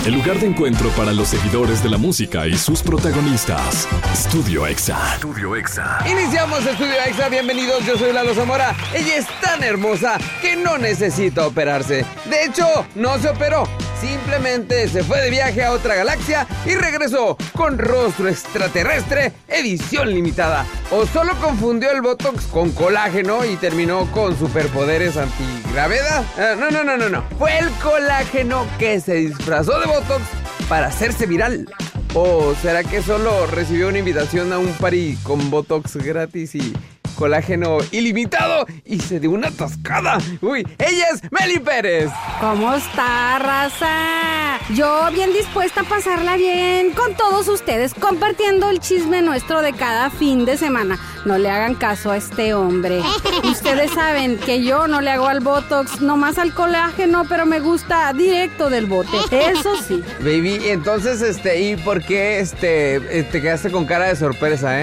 el lugar de encuentro para los seguidores de la música y sus protagonistas. Estudio Exa. Estudio Exa. Iniciamos Estudio Exa, bienvenidos, yo soy Lalo Zamora. Ella es tan hermosa que no necesita operarse. De hecho, no se operó. Simplemente se fue de viaje a otra galaxia y regresó con rostro extraterrestre, edición limitada. O solo confundió el Botox con colágeno y terminó con superpoderes antigravedad. No. Fue el colágeno que se disfrazó de Botox para hacerse viral. ¿O será que solo recibió una invitación a un party con Botox gratis y colágeno ilimitado y se dio una atascada? Uy, ella es Meli Pérez. ¿Cómo está, raza? Yo bien dispuesta a pasarla bien con todos ustedes, compartiendo el chisme nuestro de cada fin de semana. No le hagan caso a este hombre. Ustedes saben que yo no le hago al Botox, nomás al colágeno, pero me gusta directo del bote. Eso sí. Baby, entonces, ¿y por qué te quedaste con cara de sorpresa,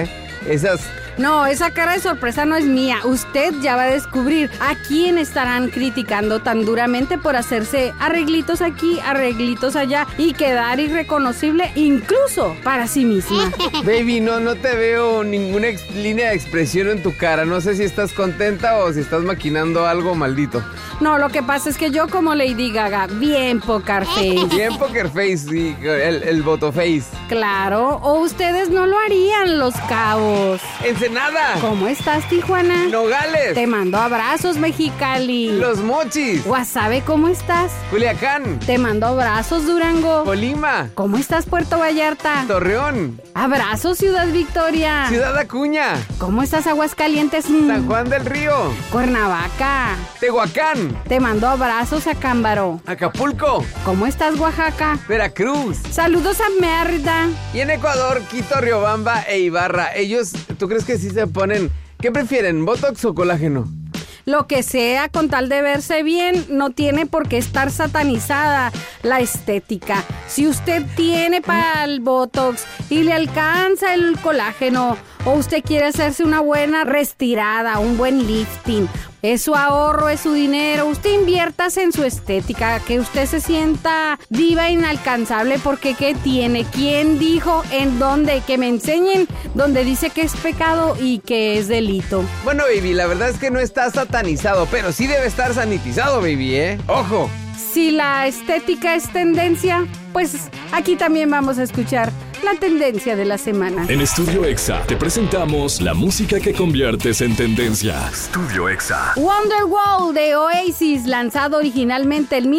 No, esa cara de sorpresa no es mía. Usted ya va a descubrir a quién estarán criticando tan duramente por hacerse arreglitos aquí, arreglitos allá y quedar irreconocible incluso para sí misma. Baby, no te veo ninguna línea de expresión en tu cara. No sé si estás contenta o si estás maquinando algo maldito. No, lo que pasa es que yo como Lady Gaga, bien poker face. Bien poker face, sí, el botoface. Claro, o ustedes no lo harían, Los Cabos. Ensenada. ¿Cómo estás, Tijuana? Nogales. Te mando abrazos, Mexicali. Los Mochis. Guasave, ¿cómo estás? Culiacán. Te mando abrazos, Durango. Colima. ¿Cómo estás, Puerto Vallarta? Torreón. Abrazos, Ciudad Victoria. Ciudad Acuña. ¿Cómo estás, Aguascalientes? San Juan del Río. Cuernavaca. Tehuacán. Te mando abrazos, Acámbaro. Acapulco. ¿Cómo estás, Oaxaca? Veracruz. Saludos a Mérida. Y en Ecuador, Quito, Riobamba e Ibarra. Ellos, ¿tú crees que sí se ponen? ¿Qué prefieren, Botox o colágeno? Lo que sea, con tal de verse bien, no tiene por qué estar satanizada la estética. Si usted tiene para el Botox y le alcanza el colágeno, o usted quiere hacerse una buena retirada, un buen lifting, es su ahorro, es su dinero, usted inviértase en su estética, que usted se sienta diva inalcanzable, porque ¿qué tiene? ¿Quién dijo? ¿En dónde? Que me enseñen donde dice que es pecado y que es delito. Bueno, baby, la verdad es que no está satanizado, pero sí debe estar sanitizado, baby, ¡Ojo! Si la estética es tendencia, pues aquí también vamos a escuchar la tendencia de la semana. En Estudio Exa te presentamos la música que conviertes en tendencia. Estudio Exa. Wonderwall de Oasis, lanzado originalmente en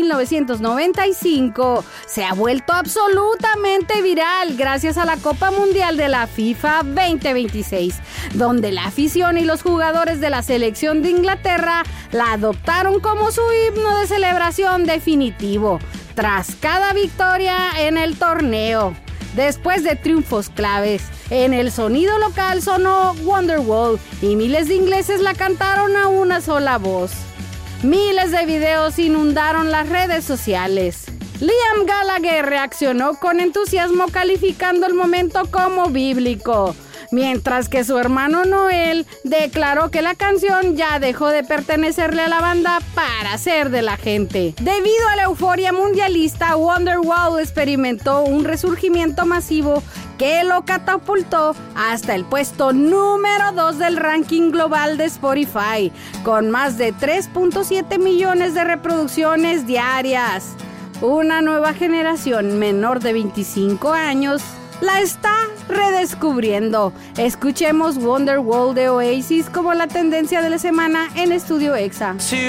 1995, se ha vuelto absolutamente viral gracias a la Copa Mundial de la FIFA 2026, donde la afición y los jugadores de la selección de Inglaterra la adoptaron como su himno de celebración definitivo tras cada victoria en el torneo. Después de triunfos claves, en el sonido local sonó Wonderwall y miles de ingleses la cantaron a una sola voz. Miles de videos inundaron las redes sociales. Liam Gallagher reaccionó con entusiasmo calificando el momento como bíblico, mientras que su hermano Noel declaró que la canción ya dejó de pertenecerle a la banda para ser de la gente. Debido a la euforia mundialista, Wonderwall experimentó un resurgimiento masivo que lo catapultó hasta el puesto número 2 del ranking global de Spotify, con más de 3.7 millones de reproducciones diarias. Una nueva generación menor de 25 años la está redescubriendo. Escuchemos Wonderwall de Oasis como la tendencia de la semana en Estudio Exa.